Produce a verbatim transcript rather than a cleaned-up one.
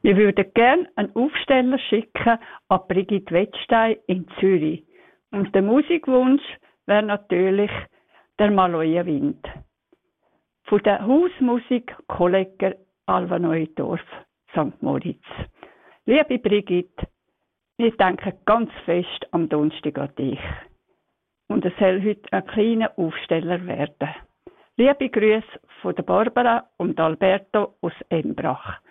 Wir würden gerne einen Aufsteller schicken an Brigitte Wettstein in Zürich. Und der Musikwunsch wäre natürlich der Maloja Wind. Von der Hausmusik Kollegger Alva Neudorf, Sankt Moritz. Liebe Brigitte, wir denken ganz fest am Donnerstag an dich. Und es soll heute ein kleiner Aufsteller werden. Liebe Grüße von der Barbara und Alberto aus Embrach.